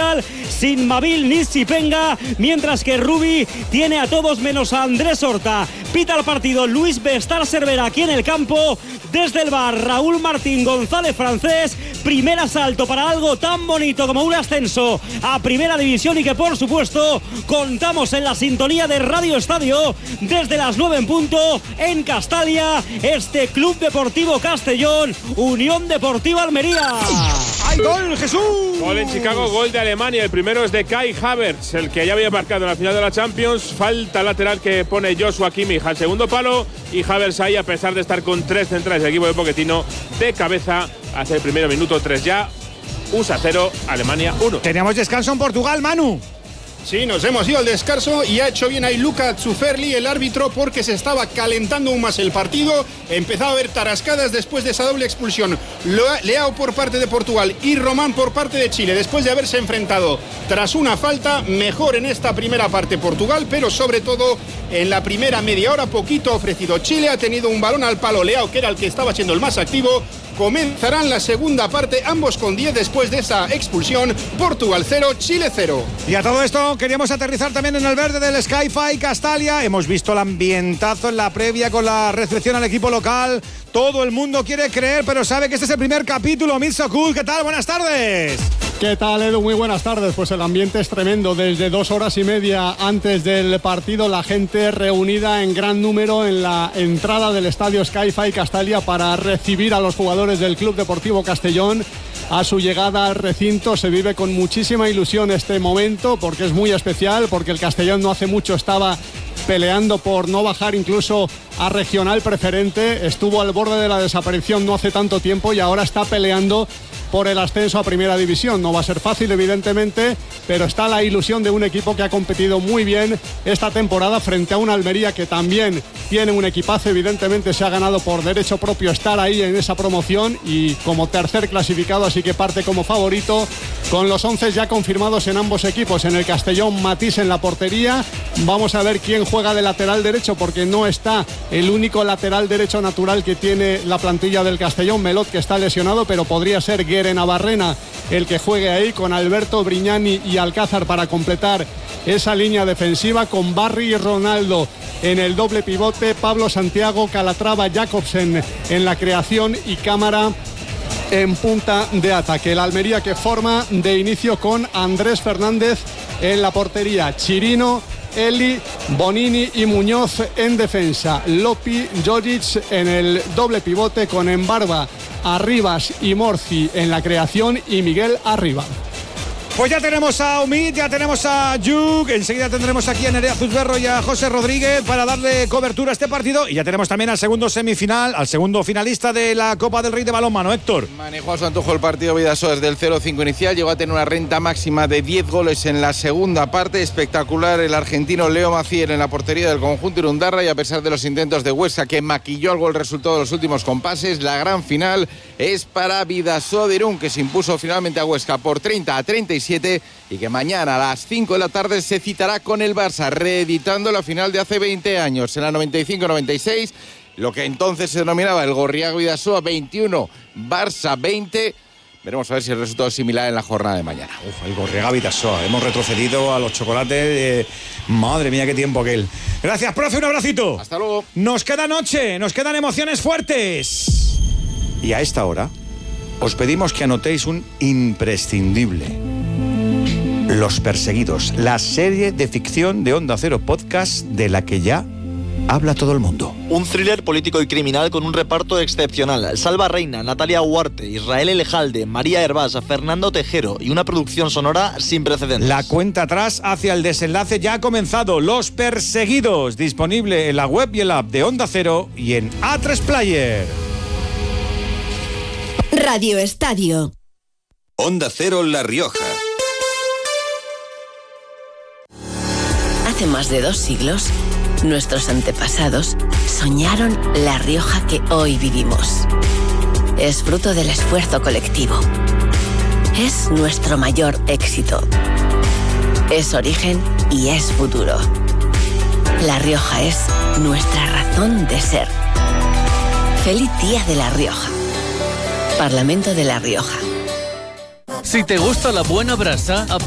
central, sin Mabil ni Sipenga, mientras que Rubi tiene a todos menos a Andrés Horta. Pita el partido Luis Bestar Cervera aquí en el campo. Desde el bar, Raúl Martín González Francés. Primer asalto para algo tan bonito como un ascenso a Primera División, y que por supuesto contamos en la sintonía de Radio Estadio desde las 9 en punto en Castalia, este Club Deportivo Castellón, Unión Deportiva Almería. ¡Hay gol, Jesús! Gol en Chicago, gol de Alemania. El primero es de Kai Havertz, el que ya había marcado en la final de la Champions. Falta lateral que pone Joshua Kimmich al segundo palo, y Havertz ahí, a pesar de estar con 3 centrales del equipo de Pochettino, de cabeza hace el primero minuto. 3 ya, USA 0, Alemania 1. Teníamos descanso en Portugal, Manu. Sí, nos hemos ido al descanso y ha hecho bien ahí Luca Zuferli, el árbitro, porque se estaba calentando aún más el partido. Empezaba a haber tarascadas después de esa doble expulsión. Leao por parte de Portugal y Román por parte de Chile, después de haberse enfrentado tras una falta. Mejor en esta primera parte Portugal, pero sobre todo en la primera media hora poquito ha ofrecido Chile. Ha tenido un balón al palo Leao, que era el que estaba siendo el más activo. Comenzarán la segunda parte, ambos con 10 después de esa expulsión. Portugal 0, Chile 0. Y a todo esto queríamos aterrizar también en el verde del Sky-Fi Castalia. Hemos visto el ambientazo en la previa con la recepción al equipo local. Todo el mundo quiere creer, pero sabe que este es el primer capítulo. Mirsokul, ¿qué tal? Buenas tardes. ¿Qué tal, Edu? Muy buenas tardes. Pues el ambiente es tremendo. Desde 2 horas y media antes del partido, la gente reunida en gran número en la entrada del estadio Sky-Fi Castalia para recibir a los jugadores del Club Deportivo Castellón. A su llegada al recinto se vive con muchísima ilusión este momento, porque es muy especial, porque el Castellón no hace mucho estaba peleando por no bajar incluso a regional preferente. Estuvo al borde de la desaparición no hace tanto tiempo y ahora está peleando por el ascenso a Primera División. No va a ser fácil, evidentemente, pero está la ilusión de un equipo que ha competido muy bien esta temporada frente a una Almería que también tiene un equipazo. Evidentemente se ha ganado por derecho propio estar ahí en esa promoción y como tercer clasificado, así que parte como favorito con los 11 ya confirmados en ambos equipos. En el Castellón, Matís en la portería. Vamos a ver quién juega de lateral derecho, porque no está el único lateral derecho natural que tiene la plantilla del Castellón, Melot, que está lesionado, pero podría ser Navarrena el que juegue ahí, con Alberto, Brignani y Alcázar para completar esa línea defensiva, con Barry y Ronaldo en el doble pivote, Pablo Santiago, Calatrava, Jacobsen en la creación y Cámara en punta de ataque. El Almería que forma de inicio con Andrés Fernández en la portería, Chirino, Eli, Bonini y Muñoz en defensa, Lopi, Joric en el doble pivote, con Embarba, Arribas y Morci en la creación y Miguel arriba. Pues ya tenemos a Omid, ya tenemos a Yuk, enseguida tendremos aquí a Nerea Zuzberro y a José Rodríguez para darle cobertura a este partido, y ya tenemos también al segundo finalista de la Copa del Rey de balonmano, Héctor. Manejó a su antojo el partido Vidasoa desde el 0-5 inicial, llegó a tener una renta máxima de 10 goles en la segunda parte. Espectacular el argentino Leo Macier en la portería del conjunto irundarra, y a pesar de los intentos de Huesca, que maquilló algo el resultado de los últimos compases, la gran final es para Vidasoa de Irún, que se impuso finalmente a Huesca por 30-37, y que mañana a las 5 de la tarde se citará con el Barça, reeditando la final de hace 20 años, en la 95-96, lo que entonces se denominaba el Gorriaga-Vidasoa 21, Barça 20. Veremos a ver si el resultado es similar en la jornada de mañana. El Gorriaga-Vidasoa, hemos retrocedido a los chocolates. Madre mía, qué tiempo aquel. Gracias, profe, un abracito. Hasta luego. Nos queda noche, nos quedan emociones fuertes. Y a esta hora os pedimos que anotéis un imprescindible: Los Perseguidos, la serie de ficción de Onda Cero Podcast de la que ya habla todo el mundo. Un thriller político y criminal con un reparto excepcional. Salva Reina, Natalia Huarte, Israel Elejalde, María Hervás, Fernando Tejero, y una producción sonora sin precedentes. La cuenta atrás hacia el desenlace ya ha comenzado. Los Perseguidos, disponible en la web y el app de Onda Cero y en A3 Player. Radio Estadio. Onda Cero La Rioja. Hace más de 2 siglos, nuestros antepasados soñaron la Rioja que hoy vivimos. Es fruto del esfuerzo colectivo. Es nuestro mayor éxito. Es origen y es futuro. La Rioja es nuestra razón de ser. Feliz Día de La Rioja. Parlamento de La Rioja. Si te gusta la buena brasa,